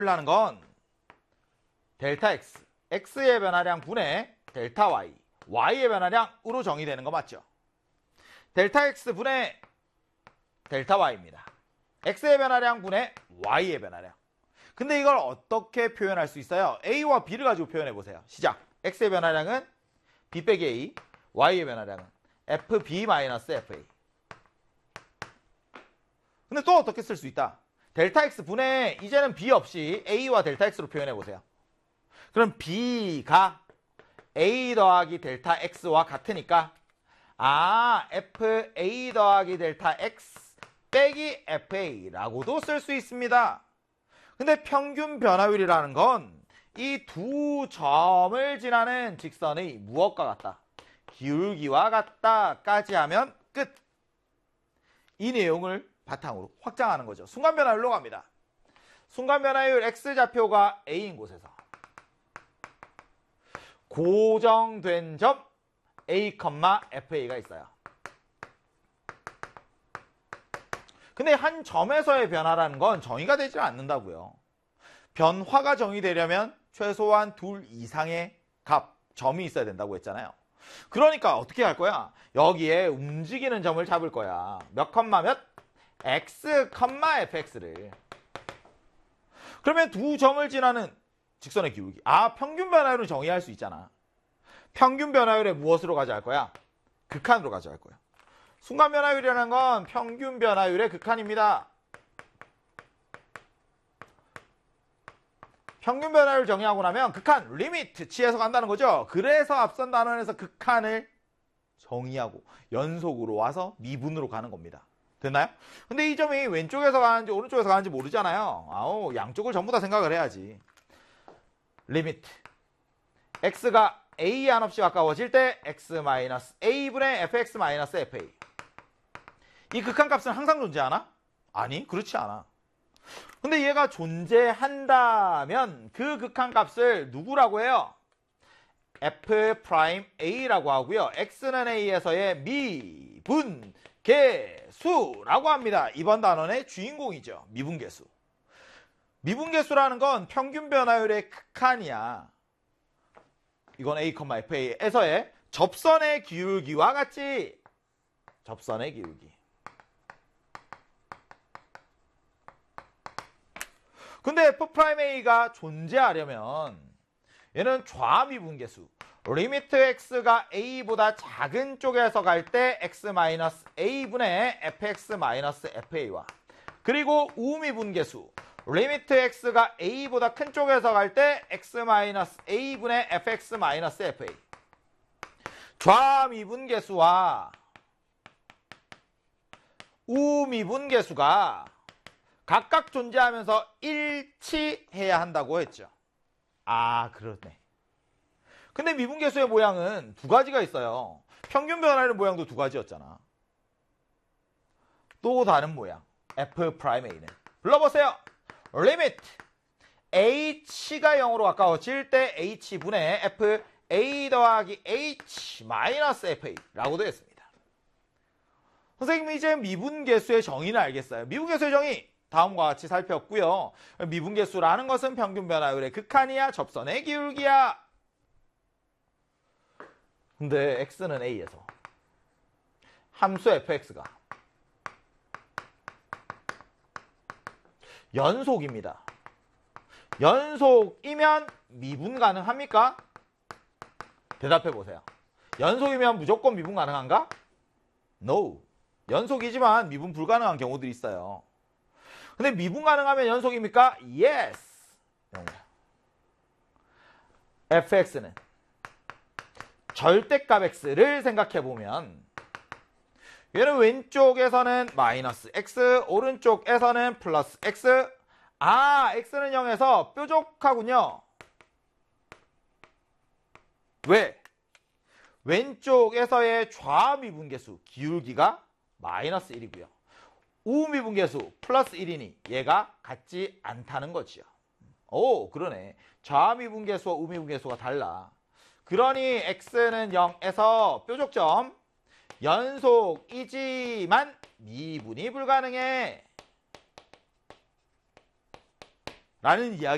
라는 건 델타 x, x의 변화량 분의 델타 y, y의 변화량으로 정의되는 거 맞죠? 델타 x 분의 델타 y입니다. x의 변화량 분의 y의 변화량. 근데 이걸 어떻게 표현할 수 있어요? a와 b를 가지고 표현해 보세요. 시작. x의 변화량은 b 빼기 a, y의 변화량은 fb-fa. 근데 또 어떻게 쓸 수 있다? 델타 x 분의 이제는 b 없이 a와 델타 x로 표현해 보세요. 그럼 b가 a 더하기 델타 x와 같으니까 fa 더하기 델타 x 빼기 fa라고도 쓸 수 있습니다. 근데 평균 변화율이라는 건 이 두 점을 지나는 직선의 무엇과 같다? 기울기와 같다까지 하면 끝. 이 내용을 바탕으로 확장하는 거죠. 순간 변화율로 갑니다. 순간 변화율 x좌표가 a인 곳에서 고정된 점 a, fa가 있어요. 근데 한 점에서의 변화라는 건 정의가 되지 않는다고요. 변화가 정의되려면 최소한 둘 이상의 값, 점이 있어야 된다고 했잖아요. 그러니까 어떻게 할 거야? 여기에 움직이는 점을 잡을 거야. 몇 컴마 몇? x, fx를. 그러면 두 점을 지나는 직선의 기울기. 평균 변화율은 정의할 수 있잖아. 평균 변화율에 무엇으로 가져갈 거야? 극한으로 가져갈 거야. 순간 변화율이라는 건 평균 변화율의 극한입니다. 평균 변화율 정의하고 나면 극한, 리미트, 치에서 간다는 거죠. 그래서 앞선 단원에서 극한을 정의하고 연속으로 와서 미분으로 가는 겁니다. 됐나요? 근데 이 점이 왼쪽에서 가는지 오른쪽에서 가는지 모르잖아요. 양쪽을 전부 다 생각을 해야지. 리미트. x가 a 한없이 가까워질 때 x-a분의 fx-fa. 이 극한값은 항상 존재하나? 아니, 그렇지 않아. 근데 얘가 존재한다면 그 극한값을 누구라고 해요? f'a라고 하고요. x는 a에서의 미분계수라고 합니다. 이번 단원의 주인공이죠. 미분계수. 미분계수라는 건 평균 변화율의 극한이야. 이건 a, fa에서의 접선의 기울기와 같이 접선의 기울기. 근데 f'a가 존재하려면 얘는 좌미분계수 리미트 x가 a보다 작은 쪽에서 갈 때 x-a분의 fx-fa와 그리고 우미분계수 리미트 x가 a보다 큰 쪽에서 갈 때 x-a분의 fx-fa. 좌미분계수와 우미분계수가 각각 존재하면서 일치해야 한다고 했죠. 그러네. 근데 미분계수의 모양은 두 가지가 있어요. 평균 변화율 모양도 두 가지였잖아. 또 다른 모양. f'a는. 불러보세요. 리미트 h가 0으로 가까워질 때 h분의 fa 더하기 h-fa라고 되겠습니다. 선생님 이제 미분계수의 정의는 알겠어요. 미분계수의 정의 다음과 같이 살폈고요. 미분계수라는 것은 평균 변화율의 극한이야, 접선의 기울기야. 근데 x는 a에서 함수 fx가 연속입니다. 연속이면 미분 가능합니까? 대답해 보세요. 연속이면 무조건 미분 가능한가? No. 연속이지만 미분 불가능한 경우들이 있어요. 근데 미분 가능하면 연속입니까? Yes. fx는 절대값 x를 생각해보면 얘는 왼쪽에서는 마이너스 x, 오른쪽에서는 플러스 x. x는 0에서 뾰족하군요. 왜? 왼쪽에서의 좌미분계수 기울기가 마이너스 1이고요. 우미분계수 플러스 1이니 얘가 같지 않다는 거지요. 그러네. 좌미분계수와 우미분계수가 달라. 그러니 x는 0에서 뾰족점 연속이지만 미분이 불가능해 라는 이야기.